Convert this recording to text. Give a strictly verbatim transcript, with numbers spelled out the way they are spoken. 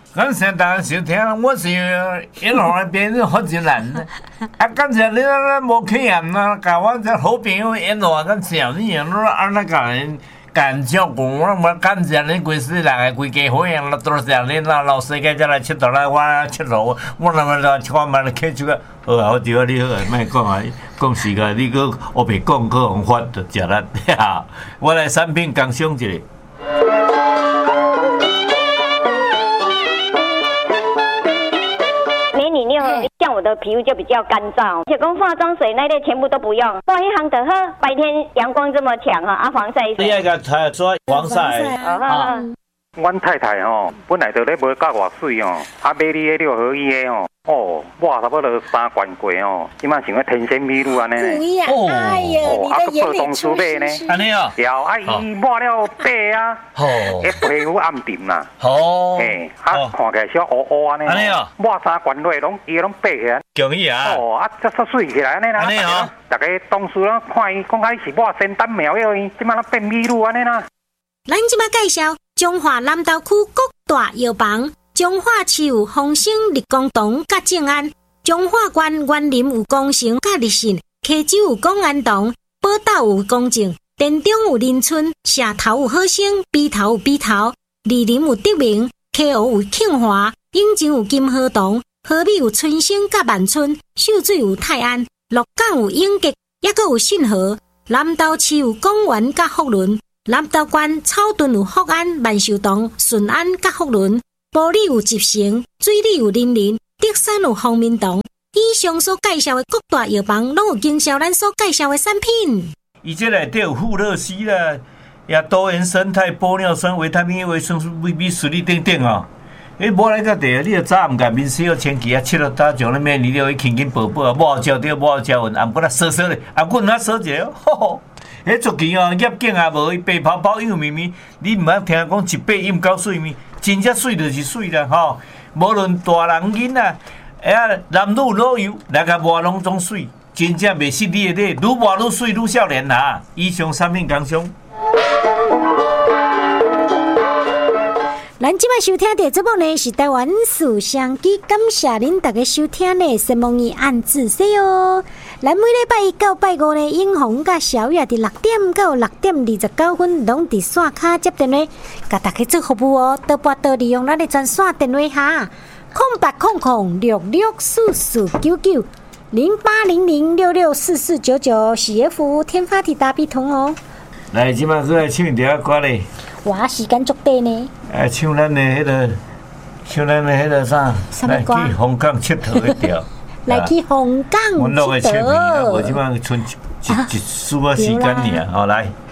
咱现在收听，我是银行那边的负责人。啊，感谢你啊，无去验啊，甲我这好朋友银行跟小你啊，我安那甲人干照顾我，我感谢你规世人的规家伙样，多谢你啦，老师家才来佚佗来，我佚佗，我那么就看嘛，去这个，好啊，我对你好，莫讲啊，讲时间，你搁后边讲搁用法就食力呀。我来产品工商一下。 像我的皮肤就比较干燥，而且跟化妆水那类全部都不用，做一行的喝。白天阳光这么强哈，啊防晒。 你那个才做防晒。 啊。 阮太太吼，本来就咧无甲偌水哦，啊买你迄六合一的哦，哦，抹差不多三罐过哦，即摆想要天仙美女安尼呢。 哦，哎呀， 哦，啊个报东书买呢， 安尼哦， 了啊伊抹了白啊，哦，迄皮肤暗沉啦， 哦， 嘿，啊看起来小乌乌安尼， 安尼哦， 抹三罐落拢伊拢白起来， 恭喜啊， 哦，啊这这水起来安尼啦， 安尼哦， 大家东书啦看伊讲伊是抹仙丹苗药伊，即摆拢变美女安尼啦。 咱即摆介绍中华南投区各大药房，中华市有丰盛立功堂甲正安，中华县园林有光成甲立信，溪州有公安堂，宝岛有公正，田中有林村，社头有好生，鼻头有鼻头，梨林有德明，溪湖有庆华，永州有金河堂，河美有春生甲万春，秀水有泰安，鹿港有永吉，也阁有信和，南投市有公园甲福伦。南投县草屯有福安、万寿堂、顺安甲福伦，埔里有集成，水里有林林，德山有芳民堂。以上所介绍的各大药房，拢有经销咱所介绍的产品。 伊这内底有富乐烯啦，也多元生态、玻尿酸、维他命 A、维生素 B、B 水等等哦。诶，无来个第二，你着早毋甲面洗好清气啊，切了打将咧面你了，伊轻轻薄薄啊，无照着，无照匀，暗骨啊烧烧咧，暗骨啊烧一下，吼吼。迄足奇哦，叶景也无，伊白泡泡幼绵绵，你毋捌听讲一百饮到水面，真正水就是水啦吼。无论大人囡仔，哎呀，男女老幼，来个抹拢总水，真正袂失你的咧，愈抹愈水愈少年啦。以上产品工商。 咱即摆收听的节目呢是台湾思想机，感谢恁大家收听呢，希望伊按仔细哦。咱每礼拜一到拜五呢，永红甲小月伫六点到六点二十九分，拢伫线卡接电话，甲大家做服务哦。多拨多利用咱的专线电话哈，空八空空六六四四九九零八零零六六四四九九，喜悦服务天发体大比通哦。 来，即摆过来唱一条歌咧。 哇，时间足短呢。 哎，唱咱的迄个，唱咱的迄个啥？来去香港佚佗一条。 来去香港佚佗。 阮落个唱片啊，无即摆剩一一一丝仔时间尔，好来。